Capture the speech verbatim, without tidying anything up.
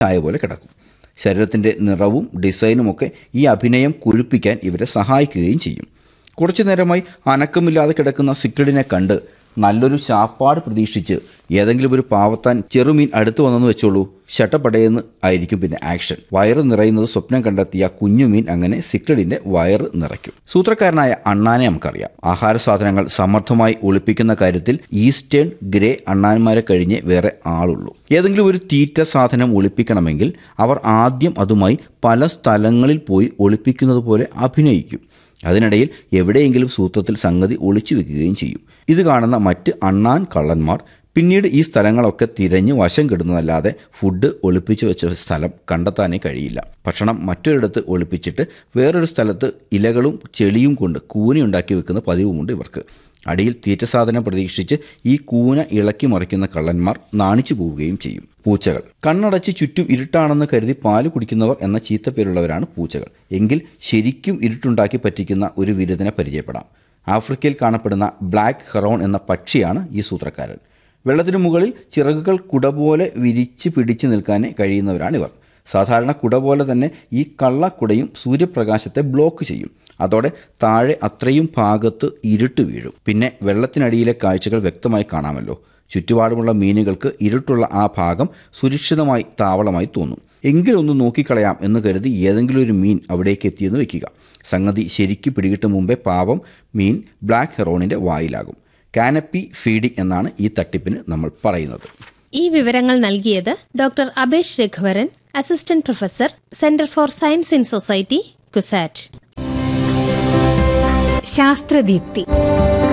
ആയ പോലെ കിടക്കും. ശരീരത്തിൻ്റെ നിറവും ഡിസൈനുമൊക്കെ ഈ അഭിനയം കൊഴുപ്പിക്കാൻ ഇവരെ സഹായിക്കുകയും ചെയ്യും. കുറച്ചു നേരമായി അനക്കമില്ലാതെ കിടക്കുന്ന സിക്ലഡിനെ കണ്ട് നല്ലൊരു ശാപ്പാട് പ്രതീക്ഷിച്ച് ഏതെങ്കിലും ഒരു പാവത്താൻ ചെറുമീൻ അടുത്ത് വന്നെന്ന് വെച്ചോളൂ, ശട്ടപ്പടയെന്ന് ആയിരിക്കും പിന്നെ ആക്ഷൻ. വയറ് നിറയുന്നത് സ്വപ്നം കണ്ടെത്തിയ കുഞ്ഞുമീൻ അങ്ങനെ സിക്ലഡിന്റെ വയറ് നിറയ്ക്കും. സൂത്രക്കാരനായ അണ്ണാനെ നമുക്കറിയാം. ആഹാര സാധനങ്ങൾ സമർത്ഥമായി ഒളിപ്പിക്കുന്ന കാര്യത്തിൽ ഈസ്റ്റേൺ ഗ്രേ അണ്ണാന്മാരെ കഴിഞ്ഞേ വേറെ ആളുള്ളൂ. ഏതെങ്കിലും ഒരു തീറ്റ സാധനം ഒളിപ്പിക്കണമെങ്കിൽ അവർ ആദ്യം അതുമായി പല സ്ഥലങ്ങളിൽ പോയി ഒളിപ്പിക്കുന്നത് പോലെ അഭിനയിക്കും. അതിനിടയിൽ എവിടെയെങ്കിലും സൂത്രത്തിൽ സംഗതി ഒളിച്ചു വെക്കുകയും ചെയ്യും. ഇത് കാണുന്ന മറ്റ് അണ്ണാൻ കള്ളന്മാർ പിന്നീട് ഈ സ്ഥലങ്ങളൊക്കെ തിരഞ്ഞ് വശം കിടുന്നതല്ലാതെ ഫുഡ് ഒളിപ്പിച്ചു വെച്ച സ്ഥലം കണ്ടെത്താനേ കഴിയില്ല. ഭക്ഷണം മറ്റൊരിടത്ത് ഒളിപ്പിച്ചിട്ട് വേറൊരു സ്ഥലത്ത് ഇലകളും ചെളിയും കൊണ്ട് കൂനയുണ്ടാക്കി വെക്കുന്ന പതിവുമുണ്ട് ഇവർക്ക്. അടിയിൽ തീറ്റ സാധനം പ്രതീക്ഷിച്ച് ഈ കൂന ഇളക്കി മറിക്കുന്ന കള്ളന്മാർ നാണിച്ചു പോവുകയും ചെയ്യും. പൂച്ചകൾ കണ്ണടച്ച് ചുറ്റും ഇരുട്ടാണെന്ന് കരുതി പാല് കുടിക്കുന്നവർ എന്ന ചീത്തപ്പേരുള്ളവരാണ് പൂച്ചകൾ. എങ്കിൽ ശരിക്കും ഇരുട്ടുണ്ടാക്കി പറ്റിക്കുന്ന ഒരു വിരുദ്ധനെ പരിചയപ്പെടാം. ആഫ്രിക്കയിൽ കാണപ്പെടുന്ന ബ്ലാക്ക് ഹെറോൺ എന്ന പക്ഷിയാണ് ഈ സൂത്രക്കാരൻ. വെള്ളത്തിനു മുകളിൽ ചിറകുകൾ കുട പോലെ വിരിച്ച് പിടിച്ചു നിൽക്കാൻ കഴിയുന്നവരാണിവർ. സാധാരണ കുട പോലെ തന്നെ ഈ കള്ളക്കുടയും സൂര്യപ്രകാശത്തെ ബ്ലോക്ക് ചെയ്യും. അതോടെ താഴെ അത്രയും ഭാഗത്ത് ഇരുട്ട് വീഴും. പിന്നെ വെള്ളത്തിനടിയിലെ കാഴ്ചകൾ വ്യക്തമായി കാണാമല്ലോ. ചുറ്റുപാടുമുള്ള മീനുകൾക്ക് ഇരുട്ടുള്ള ആ ഭാഗം സുരക്ഷിതമായി താവളമായി തോന്നും. എങ്കിലൊന്ന് നോക്കിക്കളയാം എന്ന് കരുതി ഏതെങ്കിലും ഒരു മീൻ അവിടേക്ക് എത്തിയെന്ന് വെക്കുക. സംഗതി ശരിക്ക് പിടികിട്ടും മുമ്പേ പാവം മീൻ ബ്ലാക്ക് ഹെറോണിൻ്റെ വായിലാകും. കാനപ്പി ഫീഡിംഗ് എന്നാണ് ഈ തട്ടിപ്പിന് നമ്മൾ പറയുന്നത്. ഈ വിവരങ്ങൾ നൽകിയത് doctor Abesh Raghuvaran, assistant professor, centre for science in society, CUSAT. ശാസ്ത്രദീപ്തി.